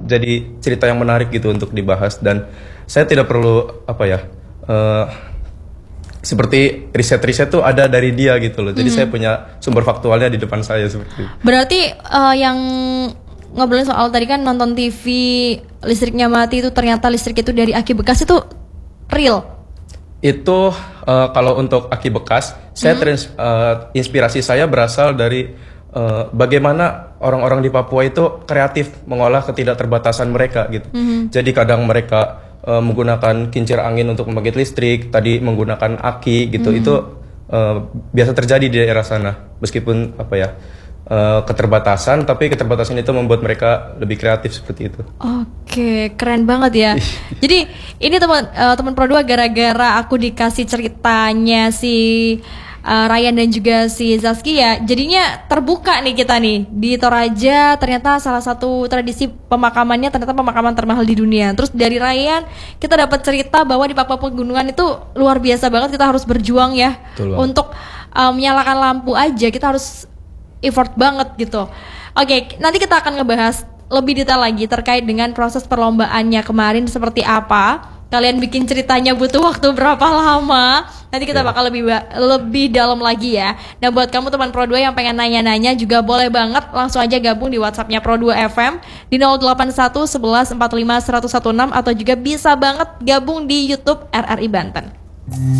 jadi cerita yang menarik gitu untuk dibahas, dan saya tidak perlu seperti riset-riset tuh ada dari dia gitu loh. Jadi saya punya sumber faktualnya di depan saya seperti itu. Berarti yang ngobrolin soal tadi kan nonton TV listriknya mati itu ternyata listrik itu dari aki bekas itu real? Itu kalau untuk aki bekas, saya inspirasi saya berasal dari bagaimana orang-orang di Papua itu kreatif mengolah ketidakterbatasan mereka gitu. Jadi kadang mereka menggunakan kincir angin untuk membangkit listrik, tadi menggunakan aki gitu. Itu biasa terjadi di daerah sana. Meskipun keterbatasan, tapi keterbatasan itu membuat mereka lebih kreatif seperti itu. Oke, keren banget ya. Jadi ini teman Pro 2 gara-gara aku dikasih ceritanya si Ryan dan juga si Zaskia, jadinya terbuka nih kita nih di Toraja. Ternyata salah satu tradisi pemakamannya ternyata pemakaman termahal di dunia. Terus dari Ryan kita dapat cerita bahwa di Papua Pegunungan itu luar biasa banget. Kita harus berjuang ya. Betul, untuk menyalakan lampu aja kita harus effort banget gitu. Oke, nanti kita akan ngebahas lebih detail lagi terkait dengan proses perlombaannya kemarin seperti apa. Kalian bikin ceritanya butuh waktu berapa lama? Nanti kita bakal lebih dalam lagi ya. Dan buat kamu teman Pro 2 yang pengen nanya-nanya juga boleh banget langsung aja gabung di WhatsApp-nya Pro 2 FM di 081 11 45 116 atau juga bisa banget gabung di YouTube RRI Banten.